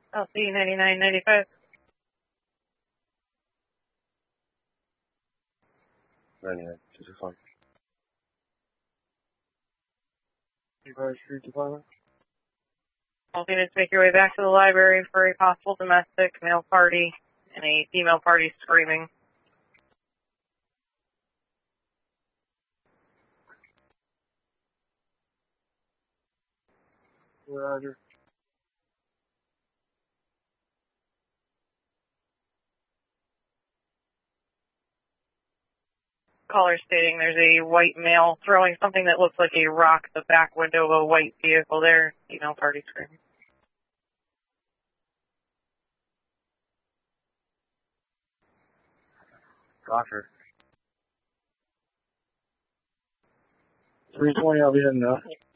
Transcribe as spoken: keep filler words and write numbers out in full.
L C ninety-nine ninety-five. ninety-nine, this is fine. Empire Street Department. All units make your way back to the library for a possible domestic male party and a female party screaming. Roger. Caller stating there's a white male throwing something that looks like a rock at the back window of a white vehicle there. Female party screaming. Roger. three twenty, I'll be heading up.